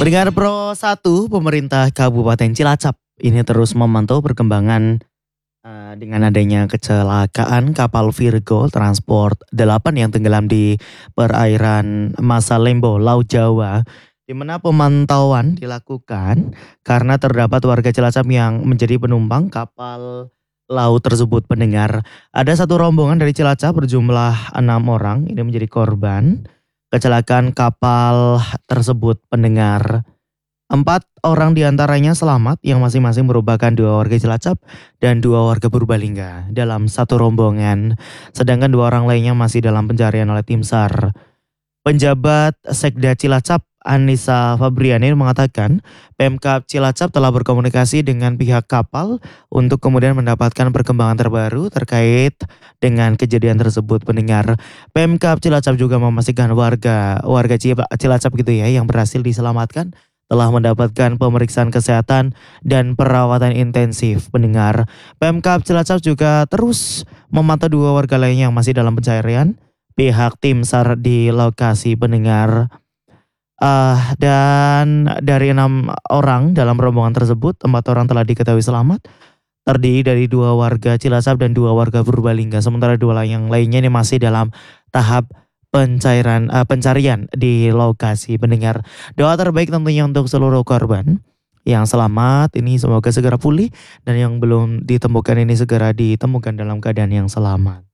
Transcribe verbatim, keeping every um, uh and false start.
Pendengar Pro satu, pemerintah Kabupaten Cilacap ini terus memantau perkembangan eh, dengan adanya kecelakaan kapal Virgo Transport delapan yang tenggelam di perairan Masalembo, Laut Jawa, di mana pemantauan dilakukan karena terdapat warga Cilacap yang menjadi penumpang kapal laut tersebut. Pendengar, ada satu rombongan dari Cilacap berjumlah enam orang ini menjadi korban kecelakaan kapal tersebut. Pendengar, empat orang diantaranya selamat yang masing-masing merupakan dua warga Cilacap dan dua warga Purbalingga dalam satu rombongan. Sedangkan dua orang lainnya masih dalam pencarian oleh tim SAR. Penjabat Sekda Cilacap Anissa Fabriani mengatakan Pemkab Cilacap telah berkomunikasi dengan pihak kapal untuk kemudian mendapatkan perkembangan terbaru terkait dengan kejadian tersebut. Pendengar, Pemkab Cilacap juga memastikan warga warga Cilacap gitu ya yang berhasil diselamatkan telah mendapatkan pemeriksaan kesehatan dan perawatan intensif. Pendengar, Pemkab Cilacap juga terus memantau dua warga lainnya yang masih dalam pencarian pihak tim SAR di lokasi. Pendengar, uh, dan dari enam orang dalam rombongan tersebut, empat orang telah diketahui selamat, terdiri dari dua warga Cilacap dan dua warga Purbalingga. Sementara dua yang lainnya ini masih dalam tahap pencairan uh, pencarian di lokasi. Pendengar, doa terbaik tentunya untuk seluruh korban yang selamat ini semoga segera pulih dan yang belum ditemukan ini segera ditemukan dalam keadaan yang selamat.